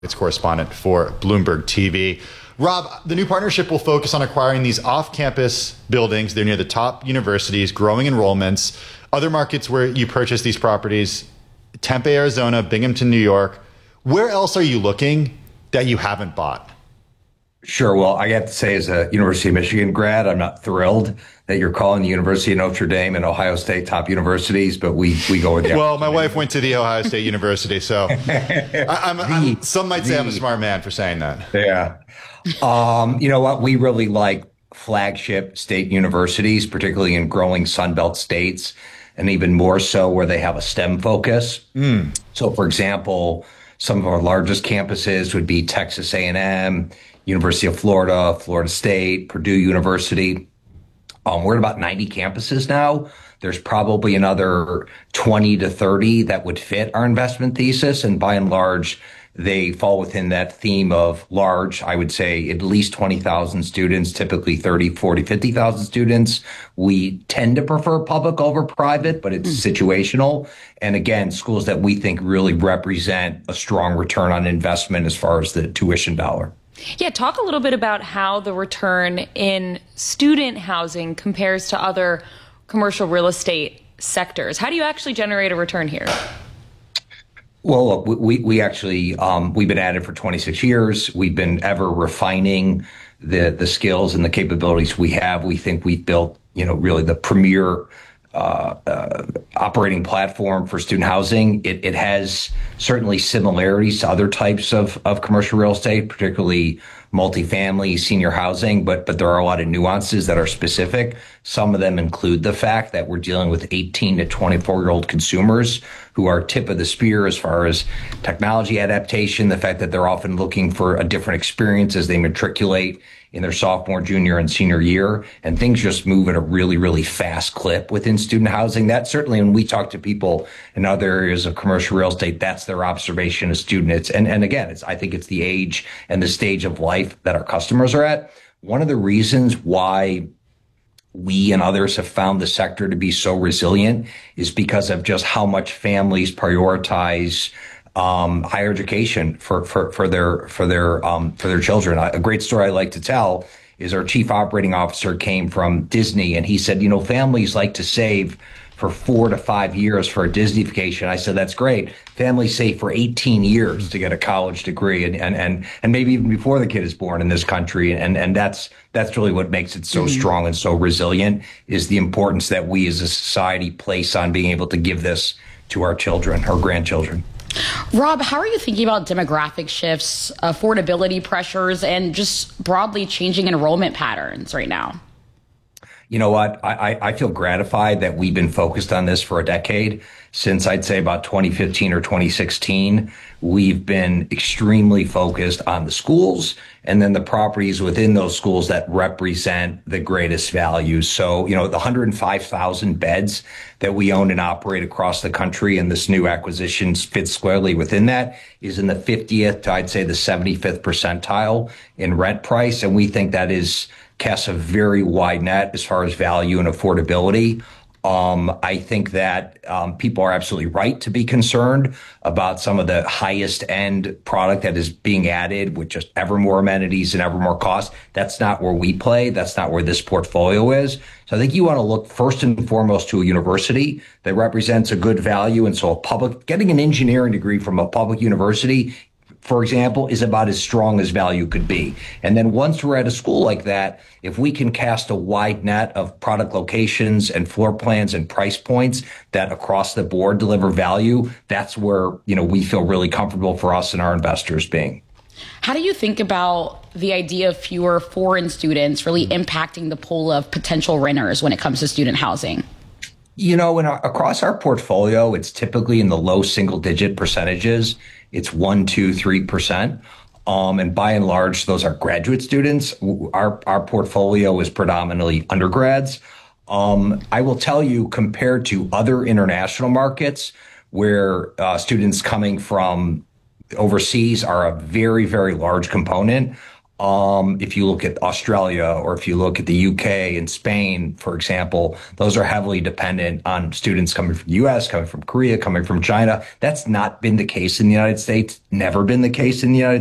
It's correspondent for Bloomberg TV. Rob, the new partnership will focus on acquiring these off-campus buildings. They're near the top universities, growing enrollments. Other markets where you purchase these properties, Tempe, Arizona, Binghamton, New York. Where else are you looking that you haven't bought? Sure. Well, I have to say, as a University of Michigan grad, I'm not thrilled that you're calling the University of Notre Dame and Ohio State top universities, but we go with that. Well, my wife went to the Ohio State University, so some might say I'm a smart man for saying that. Yeah. You know what? We really like flagship state universities, particularly in growing Sunbelt states, and even more so where they have a STEM focus. So, for example, some of our largest campuses would be Texas A&M, University of Florida, Florida State, Purdue University. We're at about 90 campuses now. There's probably another 20 to 30 that would fit our investment thesis. And by and large, they fall within that theme of large, I would say at least 20,000 students, typically 30, 40, 50,000 students. We tend to prefer public over private, but it's situational. And again, schools that we think really represent a strong return on investment as far as the tuition dollar. Yeah, talk a little bit about how the return in student housing compares to other commercial real estate sectors. How do you actually generate a return here? Well, look, we actually, we've been at it for 26 years. We've been ever refining the skills and the capabilities we have. We think we've built, really the premier operating platform for student housing. It has certainly similarities to other types of commercial real estate, particularly multifamily, senior housing, but there are a lot of nuances that are specific. Some of them include the fact that we're dealing with 18 to 24-year-old consumers who are tip of the spear as far as technology adaptation, the fact that they're often looking for a different experience as they matriculate in their sophomore, junior, and senior year. And things just move at a really, really fast clip within student housing. That certainly, when we talk to people in other areas of commercial real estate, that's their observation of students. And again, I think it's the age and the stage of life that our customers are at. One of the reasons why we and others have found the sector to be so resilient is because of just how much families prioritize higher education for their children. A great story I like to tell is our chief operating officer came from Disney, and he said, families like to save for 4 to 5 years for a Disney vacation. I said, that's great. Families save for 18 years to get a college degree, and maybe even before the kid is born in this country. And that's really what makes it so strong and so resilient, is the importance that we as a society place on being able to give this to our children, our grandchildren. Rob, how are you thinking about demographic shifts, affordability pressures, and just broadly changing enrollment patterns right now? You know what? I feel gratified that we've been focused on this for a decade. Since I'd say about 2015 or 2016, we've been extremely focused on the schools and then the properties within those schools that represent the greatest value. So, the 105,000 beds that we own and operate across the country, and this new acquisition fits squarely within that, is in the 50th to, I'd say, the 75th percentile in rent price. And we think that casts a very wide net as far as value and affordability. I think that people are absolutely right to be concerned about some of the highest end product that is being added with just ever more amenities and ever more cost. That's not where we play. That's not where this portfolio is. So I think you want to look first and foremost to a university that represents a good value. And so getting an engineering degree from a public university, for example, is about as strong as value could be. And then once we're at a school like that, if we can cast a wide net of product locations and floor plans and price points that across the board deliver value, that's where, we feel really comfortable for us and our investors being. How do you think about the idea of fewer foreign students really impacting the pool of potential renters when it comes to student housing? Across our portfolio, it's typically in the low single digit percentages. It's 1, 2, 3%. And by and large, those are graduate students. Our portfolio is predominantly undergrads. I will tell you, compared to other international markets where students coming from overseas are a very, very large component, If you look at Australia or if you look at the UK and Spain, for example, those are heavily dependent on students coming from the US, coming from Korea, coming from China. That's not been the case in the United States, never been the case in the United